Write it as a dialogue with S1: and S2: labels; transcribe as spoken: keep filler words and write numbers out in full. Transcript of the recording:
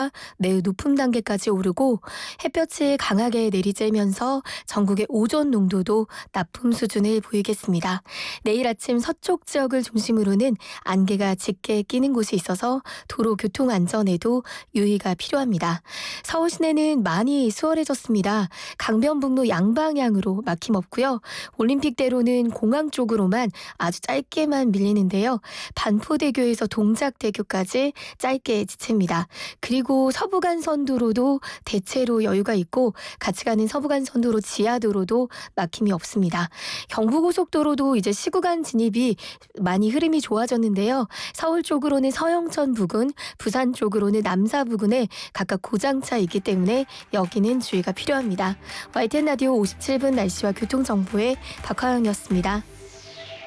S1: 농도가 매우 높은 단계까지 오르고 햇볕이 강하게 내리쬐면서 전국의 오존 농도도 나쁨 수준을 보이겠습니다. 내일 아침 서쪽 지역을 중심으로는 안개가 짙게 끼는 곳이 있어서 도로 교통 안전에도 유의가 필요합니다. 서울 시내는 많이 수월해졌습니다. 강변북로 양방향으로 막힘 없고요. 올림픽대로는 공항 쪽으로만 아주 짧게만 밀리는데요. 반포대교에서 동작대교까지 짧게 지칩니다. 그리고 서부간선도로도 대체로 여유가 있고 같이 가는 서부간선도로 지하도로도 막힘이 없습니다. 경부고속도로도 이제 시구간 진입이 많이 흐름이 좋아졌는데요. 서울 쪽으로는 서영천 부근, 부산 쪽으로는 남사 부근에 각각 고장차 있기 때문에 여기는 주의가 필요합니다. 와이티엔 라디오 오십칠 분 날씨와 교통정보의 박화영이었습니다.